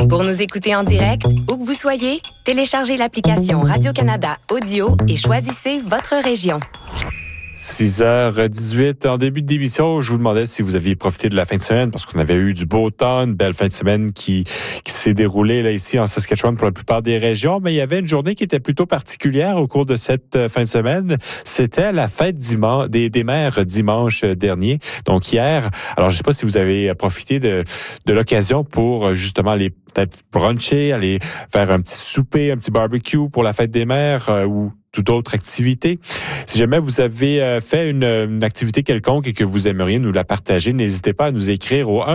Pour nous écouter en direct, où que vous soyez, téléchargez l'application Radio-Canada Audio et choisissez votre région. 6h18. En début d'émission, je vous demandais si vous aviez profité de la fin de semaine parce qu'on avait eu du beau temps, une belle fin de semaine qui s'est déroulée là ici en Saskatchewan pour la plupart des régions. Mais il y avait une journée qui était plutôt particulière au cours de cette fin de semaine. C'était la fête des mères dimanche dernier. Donc hier, alors je sais pas si vous avez profité de l'occasion pour justement aller peut-être bruncher, aller faire un petit souper, un petit barbecue pour la fête des mères ou toute autre activité. Si jamais vous avez fait une activité quelconque et que vous aimeriez nous la partager, n'hésitez pas à nous écrire au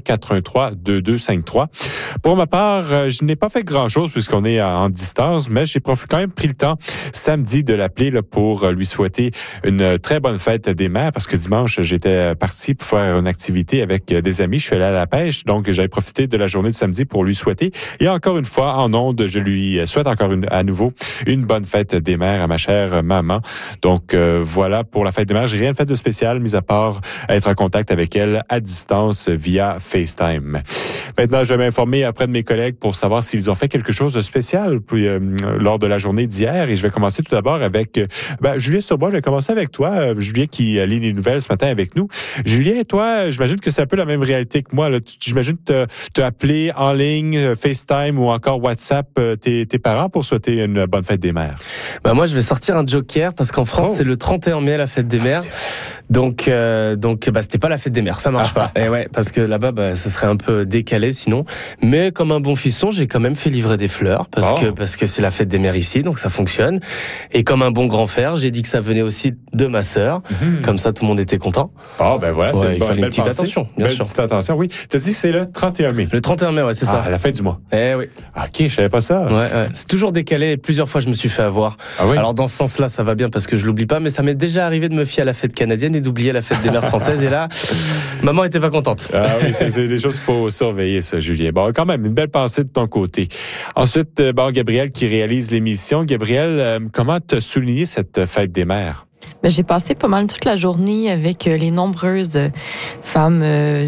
1-800-413-2253. Pour ma part, je n'ai pas fait grand-chose puisqu'on est en distance, mais j'ai quand même pris le temps samedi de l'appeler là, pour lui souhaiter une très bonne fête des mères parce que dimanche, j'étais parti pour faire une activité avec des amis. Je suis allé à la pêche, donc j'avais profité de la journée de samedi pour lui souhaiter. Et encore une fois, en ondes, je lui souhaite encore à nouveau une bonne fête des mères à ma chère maman. Donc voilà pour la fête des mères. J'ai rien fait de spécial, mis à part être en contact avec elle à distance via FaceTime. Maintenant, je vais m'informer auprès de mes collègues pour savoir s'ils ont fait quelque chose de spécial lors de la journée d'hier. Et je vais commencer tout d'abord avec Julien Surbois. Je vais commencer avec toi, Julien qui lit les nouvelles ce matin avec nous. Julien, toi, j'imagine que c'est un peu la même réalité que moi. Là. J'imagine que tu as appelé en ligne, FaceTime ou encore WhatsApp tes parents pour souhaiter une bonne fête des mères. Moi, je vais sortir un joker parce qu'en France, c'est le 31 mai la fête des mères. Donc, c'était pas la fête des mères, ça marche pas. Et ouais, parce que là-bas, ça serait un peu décalé sinon. Mais comme un bon fiston, j'ai quand même fait livrer des fleurs parce que c'est la fête des mères ici, donc ça fonctionne. Et comme un bon grand frère, j'ai dit que ça venait aussi de ma sœur. Comme ça, tout le monde était content. Voilà, c'est il fallait une petite attention, bien sûr. Petite attention, oui. T'as dit que c'est le 31 mai. Le 31 mai, ouais, c'est ça. À la fin du mois. Oui. Ok, je savais pas ça. Ouais. C'est toujours décalé. Plusieurs fois, je me suis fait avoir. Oui? Alors dans ce sens-là, ça va bien parce que je l'oublie pas, mais ça m'est déjà arrivé de me fier à la fête canadienne et d'oublier la fête des mères françaises. Et là, maman était pas contente. Oui, c'est des choses qu'il faut surveiller, ça, Julien. Bon, quand même, une belle pensée de ton côté. Ensuite, Gabriel qui réalise l'émission. Gabriel, comment t'as souligné cette fête des mères? J'ai passé pas mal toute la journée avec les nombreuses femmes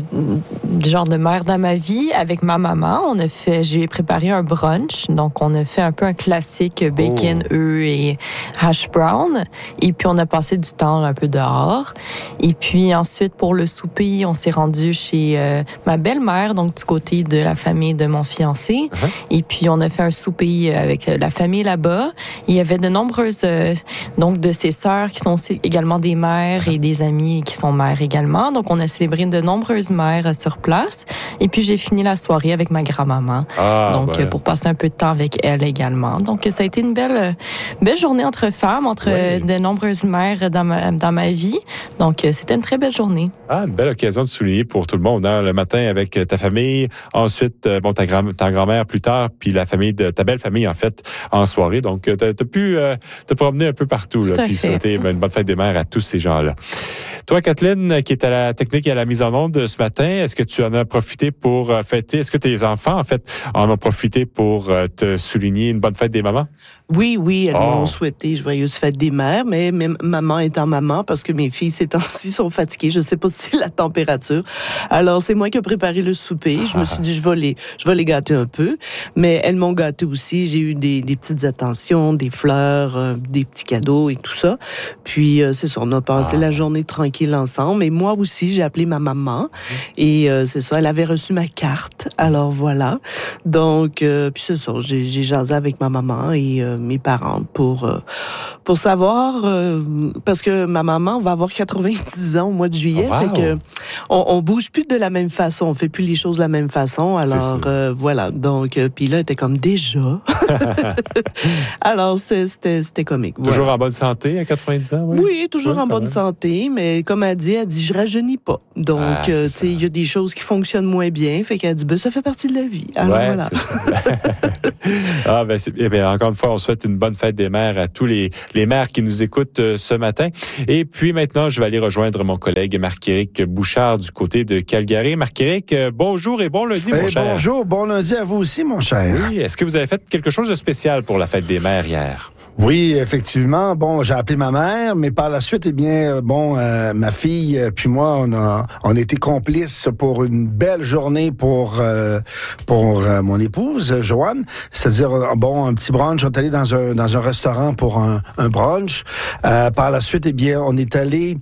du genre de mère dans ma vie. Avec ma maman, j'ai préparé un brunch. Donc, on a fait un peu un classique bacon, œufs et hash brown. Et puis, on a passé du temps un peu dehors. Et puis, ensuite, pour le souper, on s'est rendu chez ma belle-mère, donc du côté de la famille de mon fiancé. Et puis, on a fait un souper avec la famille là-bas. Il y avait de nombreuses, donc, de ses sœurs qui sont également des mères et des amis qui sont mères également. Donc, on a célébré de nombreuses mères sur place. Et puis, j'ai fini la soirée avec ma grand-maman. Pour passer un peu de temps avec elle également. Donc, ça a été une belle journée entre femmes, de nombreuses mères dans ma vie. Donc, c'était une très belle journée. Une belle occasion de souligner pour tout le monde. Le matin avec ta famille, ensuite, ta grand-mère plus tard, puis la famille de ta belle famille, en fait, en soirée. Donc, t'as pu te promener un peu partout, là, puis souhaiter une bonne fête des mères à tous ces gens-là. Toi, Kathleen, qui est à la technique et à la mise en onde ce matin, est-ce que tu en as profité pour fêter? Est-ce que tes enfants, en fait, en ont profité pour te souligner une bonne fête des mamans? Oui, elles m'ont souhaité joyeuse fête des mères, mais maman étant maman, parce que mes filles ces temps-ci sont fatiguées, je sais pas si c'est la température. Alors, c'est moi qui ai préparé le souper. Je me suis dit, je vais les gâter un peu. Mais elles m'ont gâté aussi. J'ai eu des petites attentions, des fleurs, des petits cadeaux et tout ça. Puis, c'est ça, on a passé la journée tranquille ensemble. Et moi aussi, j'ai appelé ma maman. Et c'est ça, elle avait reçu ma carte. Alors, voilà. Donc, puis c'est ça, j'ai jasé avec ma maman et mes parents pour savoir, parce que ma maman va avoir 90 ans au mois de juillet, fait que on bouge plus de la même façon, on fait plus les choses de la même façon, alors voilà, donc puis là elle était comme déjà, alors c'était comique. Toujours en bonne santé à 90 ans? Oui, toujours en bonne santé, mais comme elle dit je rajeunis pas, donc tu sais il y a des choses qui fonctionnent moins bien, fait qu'elle dit ça fait partie de la vie, alors voilà. Encore une fois, on souhaite souhaite une bonne fête des mères à tous les mères qui nous écoutent ce matin. Et puis maintenant, je vais aller rejoindre mon collègue Marc-Éric Bouchard du côté de Calgary. Marc-Éric, bonjour et bon lundi, mon cher. Bonjour, bon lundi à vous aussi, mon cher. Oui, est-ce que vous avez fait quelque chose de spécial pour la fête des mères hier? Oui, effectivement. Bon, j'ai appelé ma mère, mais par la suite, ma fille puis moi, on a été complices pour une belle journée pour mon épouse, Joanne. C'est-à-dire, un petit brunch. On est allé dans un restaurant pour un brunch. Par la suite, on est allé...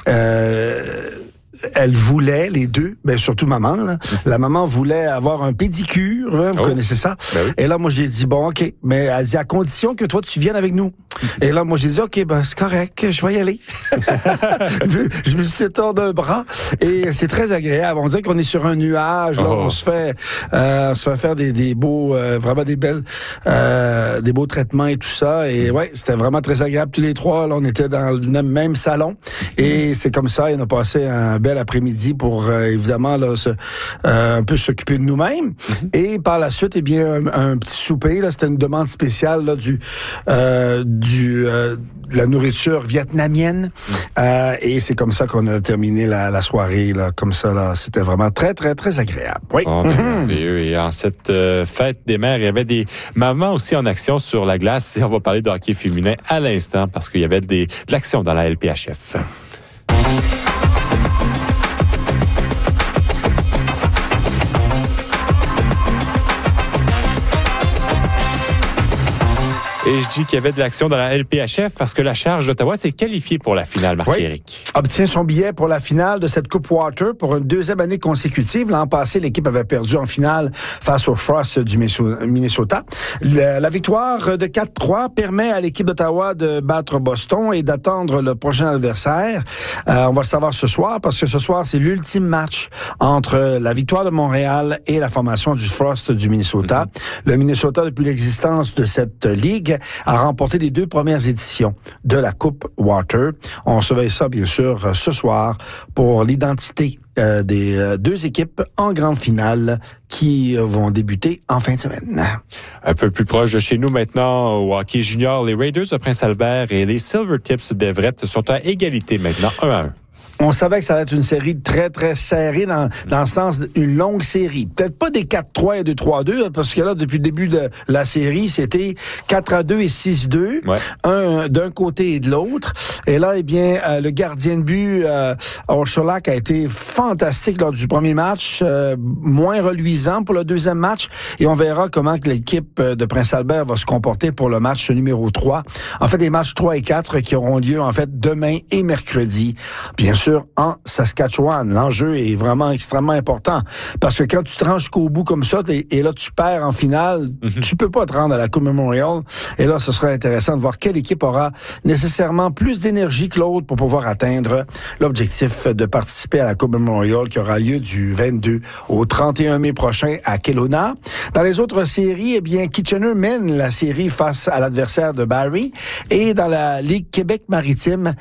Elle voulait, les deux, surtout maman, là. La maman voulait avoir un pédicure, hein, vous connaissez ça. Ben oui. Et là, moi, j'ai dit, bon, OK, mais elle dit, à condition que toi, tu viennes avec nous. Et là, moi, j'ai dit, OK, c'est correct, je vais y aller. Je me suis étendu d'un bras et c'est très agréable. On dirait qu'on est sur un nuage, là, on se fait faire des beaux, vraiment des beaux traitements et tout ça. Et ouais, c'était vraiment très agréable. Tous les trois, là, on était dans le même salon. Et c'est comme ça, on a passé un bel après-midi pour, évidemment, là, un peu s'occuper de nous-mêmes. Et par la suite, un petit souper, là, c'était une demande spéciale, là, la nourriture vietnamienne. Et c'est comme ça qu'on a terminé la soirée, là, comme ça, là. C'était vraiment très, très, très agréable. Oui. Merveilleux. Et en cette fête des mères, il y avait des mamans aussi en action sur la glace. Et on va parler de hockey féminin à l'instant parce qu'il y avait de l'action dans la LPHF. Et je dis qu'il y avait de l'action dans la LPHF parce que la Charge d'Ottawa s'est qualifiée pour la finale, Marc-Éric. Obtient son billet pour la finale de cette Coupe Water pour une deuxième année consécutive. L'an passé, l'équipe avait perdu en finale face aux Frost du Minnesota. La victoire de 4-3 permet à l'équipe d'Ottawa de battre Boston et d'attendre le prochain adversaire. On va le savoir ce soir parce que ce soir, c'est l'ultime match entre la victoire de Montréal et la formation du Frost du Minnesota. Le Minnesota, depuis l'existence de cette ligue, a remporté les 2 premières éditions de la Coupe Water. On surveille ça, bien sûr, ce soir pour l'identité des 2 équipes en grande finale qui vont débuter en fin de semaine. Un peu plus proche de chez nous maintenant, au hockey junior, les Raiders de Prince-Albert et les Silvertips d'Everett sont à égalité maintenant, 1-1. On savait que ça allait être une série très, très serrée dans le sens d'une longue série. Peut-être pas des 4-3 et 2-3-2, parce que là, depuis le début de la série, c'était 4-2 et 6-2, un d'un côté et de l'autre. Et là, le gardien de but, Orcholak, a été fantastique lors du premier match, moins reluisant pour le deuxième match. Et on verra comment que l'équipe de Prince-Albert va se comporter pour le match numéro 3. En fait, les matchs 3 et 4 qui auront lieu, en fait, demain et mercredi. Bien sûr, en Saskatchewan. L'enjeu est vraiment extrêmement important. Parce que quand tu te rends jusqu'au bout comme ça, et là, tu perds en finale, tu peux pas te rendre à la Coupe Memorial. Et là, ce sera intéressant de voir quelle équipe aura nécessairement plus d'énergie que l'autre pour pouvoir atteindre l'objectif de participer à la Coupe Memorial qui aura lieu du 22 au 31 mai prochain à Kelowna. Dans les autres séries, Kitchener mène la série face à l'adversaire de Barrie. Et dans la Ligue Québec-Maritime,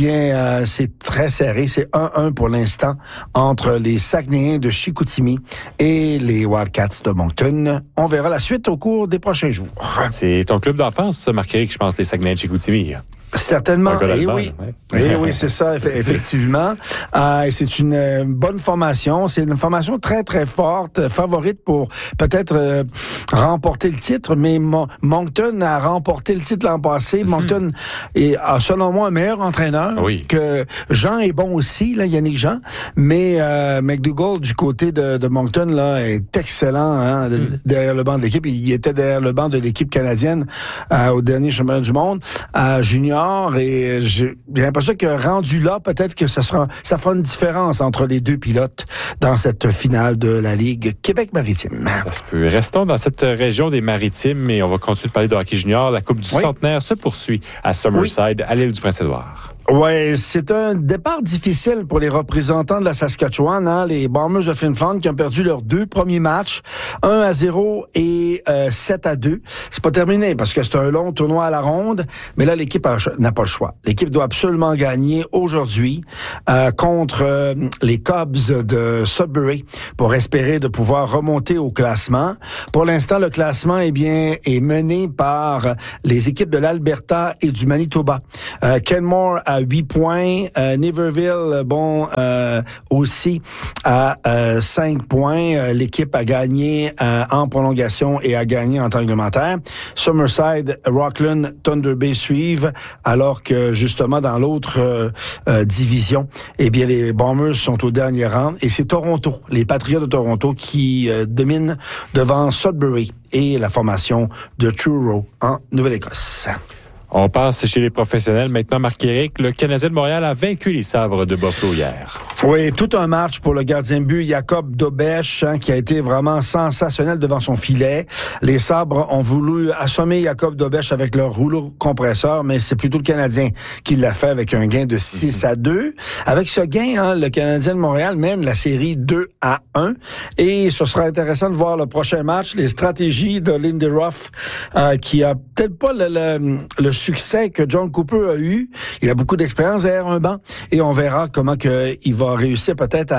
c'est très serré. C'est 1-1 pour l'instant entre les Saguenayens de Chicoutimi et les Wildcats de Moncton. On verra la suite au cours des prochains jours. C'est ton club d'enfance, Marc-Éric, je pense, les Saguenayens de Chicoutimi. Certainement. Oui, c'est ça, effectivement. Et c'est une bonne formation. C'est une formation très, très forte, favorite pour peut-être remporter le titre, mais Moncton a remporté le titre l'an passé. Moncton a, selon moi, un meilleur entraîneur que Jean est bon aussi, là, Yannick Jean, mais McDougall, du côté de Moncton, là, est excellent derrière le banc de l'équipe. Il était derrière le banc de l'équipe canadienne au dernier championnat du monde, junior. Et j'ai l'impression que rendu là, peut-être que ça fera une différence entre les 2 pilotes dans cette finale de la Ligue Québec-Maritime. Ça se peut. Restons dans cette région des Maritimes et on va continuer de parler de hockey junior. La Coupe du Centenaire se poursuit à Summerside, à l'île du Prince-Édouard. Ouais, c'est un départ difficile pour les représentants de la Saskatchewan, hein, les Bombers de Flin Flon qui ont perdu leurs 2 premiers matchs, 1-0 et 7-2. C'est pas terminé parce que c'est un long tournoi à la ronde, mais là l'équipe n'a pas le choix. L'équipe doit absolument gagner aujourd'hui contre les Cubs de Sudbury pour espérer de pouvoir remonter au classement. Pour l'instant, le classement est mené par les équipes de l'Alberta et du Manitoba. Kenmore à 8 points, Niverville, aussi à 5 points. L'équipe a gagné en prolongation et a gagné en temps réglementaire. Summerside, Rockland, Thunder Bay suivent, alors que justement dans l'autre division, eh bien les Bombers sont au dernier rang et c'est Toronto, les Patriots de Toronto qui dominent devant Sudbury et la formation de Truro en Nouvelle-Écosse. On passe chez les professionnels. Maintenant, Marc-Éric, le Canadien de Montréal a vaincu les Sabres de Buffalo hier. Oui, tout un match pour le gardien de but, Jacob Dobeš, qui a été vraiment sensationnel devant son filet. Les Sabres ont voulu assommer Jacob Dobeš avec leur rouleau compresseur, mais c'est plutôt le Canadien qui l'a fait avec un gain de 6-2. Avec ce gain, le Canadien de Montréal mène la série 2-1. Et ce sera intéressant de voir le prochain match, les stratégies de Lindy Ruff, qui a peut-être pas le succès que John Cooper a eu. Il a beaucoup d'expérience derrière un banc et on verra comment il va réussir peut-être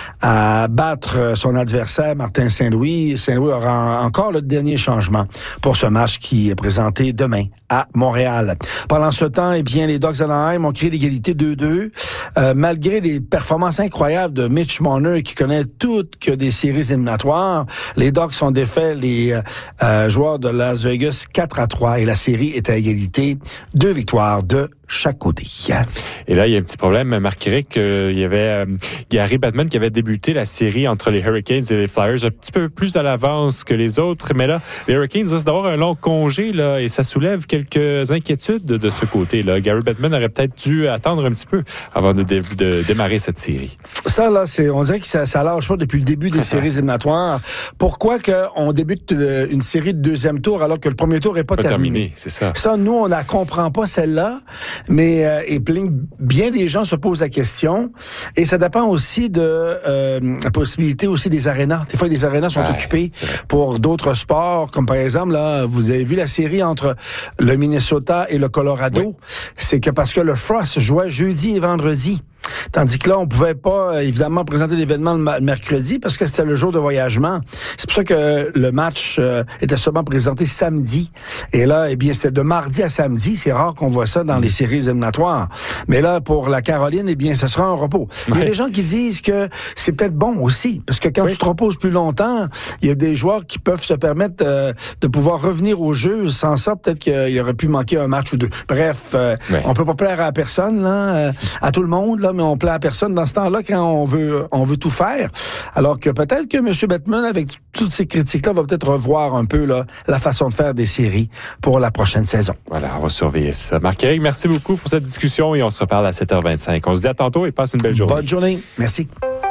à battre son adversaire Martin Saint-Louis. Saint-Louis aura encore le dernier changement pour ce match qui est présenté demain à Montréal. Pendant ce temps, eh bien, les Ducks d'Anaheim ont créé l'égalité 2-2. Malgré les performances incroyables de Mitch Marner qui connaît toutes que des séries éliminatoires, les Ducks ont défait les joueurs de Las Vegas 4-3 et la série est à égalité. 2 victoires de chaque côté. Et là, il y a un petit problème, Marc-Éric. Il y avait Gary Bettman qui avait débuté la série entre les Hurricanes et les Flyers un petit peu plus à l'avance que les autres. Mais là, les Hurricanes risquent d'avoir un long congé là, et ça soulève quelques inquiétudes de ce côté-là. Gary Bettman aurait peut-être dû attendre un petit peu avant de démarrer cette série. Ça, là, on dirait que ça lâche pas depuis le début des séries éliminatoires. Pourquoi qu'on débute une série de deuxième tour alors que le premier tour n'est pas terminé? C'est ça. Ça, nous, on la comprend pas, celle-là. Mais bien des gens se posent la question et ça dépend aussi de la possibilité aussi des arénas. Des fois, les arénas sont occupées pour d'autres sports, comme par exemple, là, vous avez vu la série entre le Minnesota et le Colorado. Oui. C'est que parce que le Frost jouait jeudi et vendredi. Tandis que là, on pouvait pas, évidemment, présenter l'événement le mercredi parce que c'était le jour de voyagement. C'est pour ça que le match était seulement présenté samedi. Et là, eh bien, c'était de mardi à samedi. C'est rare qu'on voit ça dans les séries éliminatoires. Mais là, pour la Caroline, eh bien, ce sera un repos. Il y a des gens qui disent que c'est peut-être bon aussi. Parce que quand tu te reposes plus longtemps, il y a des joueurs qui peuvent se permettre de pouvoir revenir au jeu. Sans ça, peut-être qu'il aurait pu manquer un match ou deux. Bref, on peut pas plaire à personne, là, à tout le monde, là, mais on plaît à personne dans ce temps-là quand on veut tout faire. Alors que peut-être que M. Bettman, avec toutes ces critiques-là, va peut-être revoir un peu là, la façon de faire des séries pour la prochaine saison. Voilà, on va surveiller ça. Marc-Éric, merci beaucoup pour cette discussion et on se reparle à 7h25. On se dit à tantôt et passe une belle journée. Bonne journée. Merci.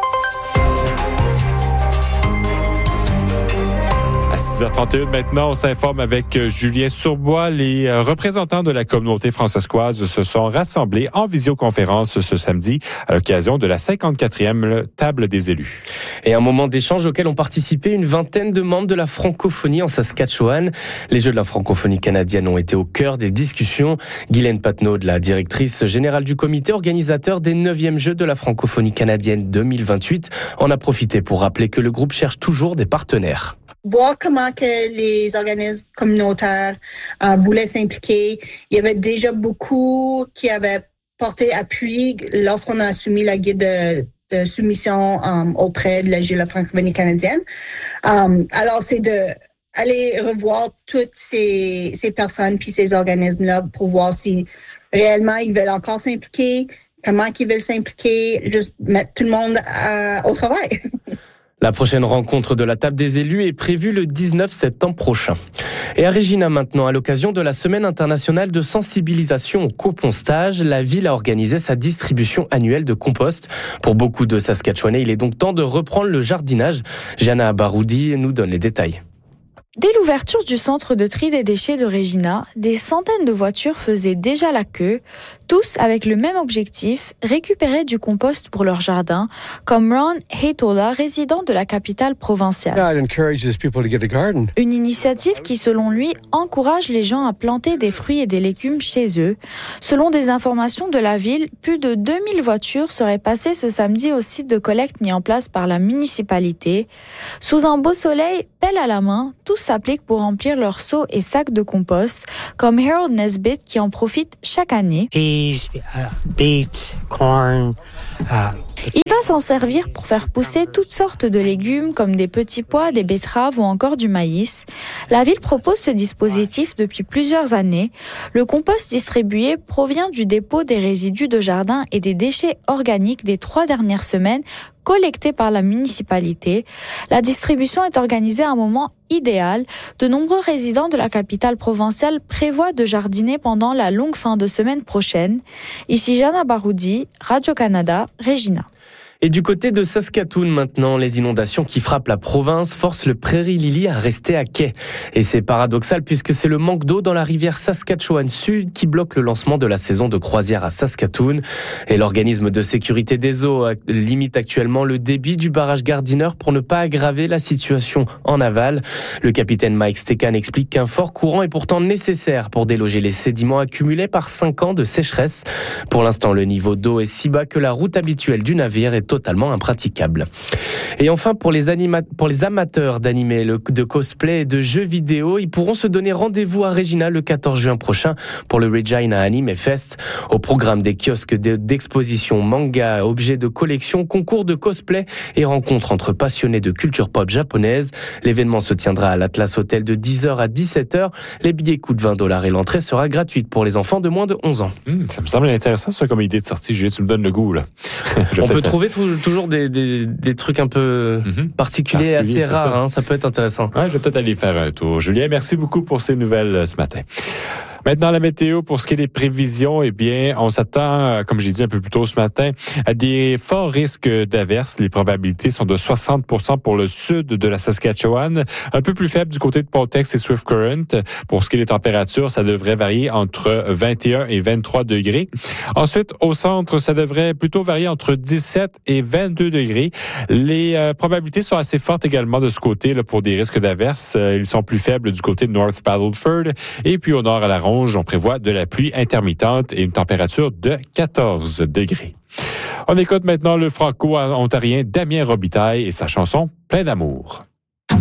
6h31 maintenant, on s'informe avec Julien Surbois. Les représentants de la communauté francescoise se sont rassemblés en visioconférence ce samedi à l'occasion de la 54e table des élus. Et un moment d'échange auquel ont participé une vingtaine de membres de la francophonie en Saskatchewan. Les Jeux de la francophonie canadienne ont été au cœur des discussions. Guylaine Patnaud, la directrice générale du comité organisateur des 9e Jeux de la francophonie canadienne 2028, en a profité pour rappeler que le groupe cherche toujours des partenaires. Voir comment que les organismes communautaires voulaient s'impliquer. Il y avait déjà beaucoup qui avaient porté appui lorsqu'on a soumis la guide de soumission auprès de la Jeux de la francophonie canadienne. Alors, c'est de aller revoir toutes ces personnes puis ces organismes-là pour voir si réellement ils veulent encore s'impliquer, comment ils veulent s'impliquer, juste mettre tout le monde au travail. La prochaine rencontre de la table des élus est prévue le 19 septembre prochain. Et à Regina maintenant, à l'occasion de la Semaine internationale de sensibilisation au compostage, la ville a organisé sa distribution annuelle de compost. Pour beaucoup de Saskatchewanais, il est donc temps de reprendre le jardinage. Jana Baroudi nous donne les détails. Dès l'ouverture du centre de tri des déchets de Regina, des centaines de voitures faisaient déjà la queue. Tous avec le même objectif, récupérer du compost pour leur jardin, comme Ron Haytola, résident de la capitale provinciale. Une initiative qui, selon lui, encourage les gens à planter des fruits et des légumes chez eux. Selon des informations de la ville, plus de 2000 voitures seraient passées ce samedi au site de collecte mis en place par la municipalité. Sous un beau soleil, pelle à la main, tous s'appliquent pour remplir leurs seaux et sacs de compost, comme Harold Nesbitt qui en profite chaque année. Peas, beets, corn, Il va s'en servir pour faire pousser toutes sortes de légumes comme des petits pois, des betteraves ou encore du maïs. La ville propose ce dispositif depuis plusieurs années. Le compost distribué provient du dépôt des résidus de jardin et des déchets organiques des 3 dernières semaines collectés par la municipalité. La distribution est organisée à un moment idéal. De nombreux résidents de la capitale provinciale prévoient de jardiner pendant la longue fin de semaine prochaine. Ici Jana Baroudi, Radio-Canada, Regina. Et du côté de Saskatoon maintenant, les inondations qui frappent la province forcent le Prairie Lily à rester à quai. Et c'est paradoxal puisque c'est le manque d'eau dans la rivière Saskatchewan Sud qui bloque le lancement de la saison de croisière à Saskatoon. Et l'organisme de sécurité des eaux limite actuellement le débit du barrage Gardiner pour ne pas aggraver la situation en aval. Le capitaine Mike Stekan explique qu'un fort courant est pourtant nécessaire pour déloger les sédiments accumulés par 5 ans de sécheresse. Pour l'instant, le niveau d'eau est si bas que la route habituelle du navire est totalement impraticable. Et enfin, pour les amateurs d'animé, de cosplay et de jeux vidéo, ils pourront se donner rendez-vous à Regina le 14 juin prochain pour le Regina Anime Fest. Au programme des kiosques d'exposition, manga, objets de collection, concours de cosplay et rencontres entre passionnés de culture pop japonaise. L'événement se tiendra à l'Atlas Hotel de 10h à 17h. Les billets coûtent $20 et l'entrée sera gratuite pour les enfants de moins de 11 ans. Ça me semble intéressant, ça, comme idée de sortie. Tu me donnes le goût, là. On peut trouver toujours des trucs un peu particuliers et assez rares. Hein, ça peut être intéressant. Ouais, je vais peut-être aller faire un tour. Julien, merci beaucoup pour ces nouvelles ce matin. Maintenant, la météo, pour ce qui est des prévisions, eh bien, on s'attend, comme j'ai dit un peu plus tôt ce matin, à des forts risques d'averses. Les probabilités sont de 60% pour le sud de la Saskatchewan, un peu plus faible du côté de Pontex et Swift Current. Pour ce qui est des températures, ça devrait varier entre 21 et 23 degrés. Ensuite, au centre, ça devrait plutôt varier entre 17 et 22 degrés. Les probabilités sont assez fortes également de ce côté là, pour des risques d'averses. Ils sont plus faibles du côté de North Battleford. Et puis au nord à la Ronge, on prévoit de la pluie intermittente et une température de 14 degrés. On écoute maintenant le franco-ontarien Damien Robitaille et sa chanson « Plein d'amour ».